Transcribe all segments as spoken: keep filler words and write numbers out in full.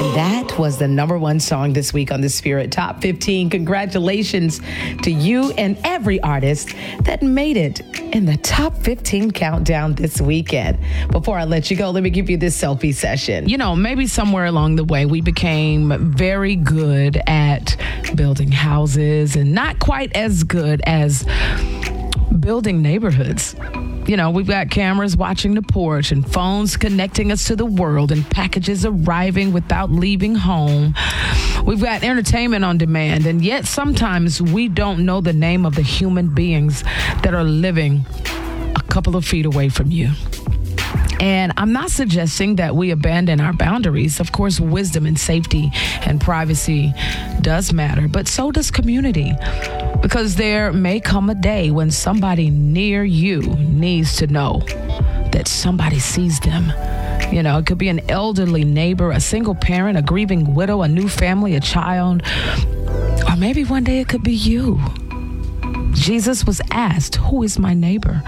And that was the number one song this week on the Spirit Top fifteen. Congratulations to you and every artist that made it in the Top fifteen countdown this weekend. Before I let you go, let me give you this selfie session. You know, maybe somewhere along the way, we became very good at building houses and not quite as good as building neighborhoods. You know, we've got cameras watching the porch and phones connecting us to the world and packages arriving without leaving home. We've got entertainment on demand, and yet sometimes we don't know the name of the human beings that are living a couple of feet away from you. And I'm not suggesting that we abandon our boundaries. Of course, wisdom and safety and privacy does matter, but so does community. Because there may come a day when somebody near you needs to know that somebody sees them. You know, it could be an elderly neighbor, a single parent, a grieving widow, a new family, a child, or maybe one day it could be you. Jesus was asked, "Who is my neighbor?"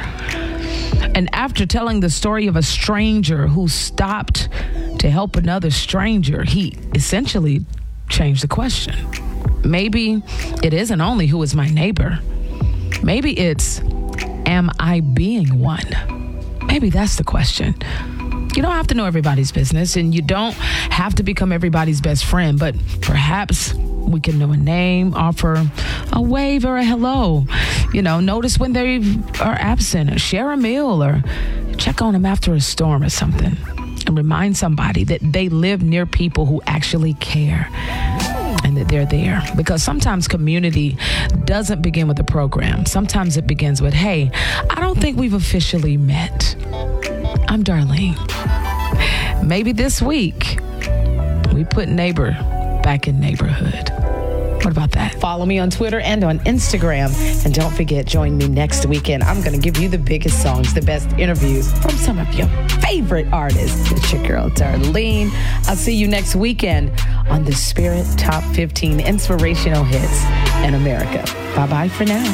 And after telling the story of a stranger who stopped to help another stranger, he essentially changed the question. Maybe it isn't only who is my neighbor. Maybe it's, am I being one? Maybe that's the question. You don't have to know everybody's business, and you don't have to become everybody's best friend, but perhaps we can know a name, offer a wave or a hello. You know, notice when they are absent, or share a meal, or check on them after a storm or something. And remind somebody that they live near people who actually care and that they're there. Because sometimes community doesn't begin with a program. Sometimes it begins with, hey, I don't think we've officially met. I'm Darlene. Maybe this week we put neighbor back in neighborhood. What about that? Follow me on Twitter and on Instagram. And don't forget, join me next weekend. I'm going to give you the biggest songs, the best interviews from some of your favorite artists. It's your girl, Darlene. I'll see you next weekend on the Spirit Top fifteen Inspirational Hits in America. Bye-bye for now.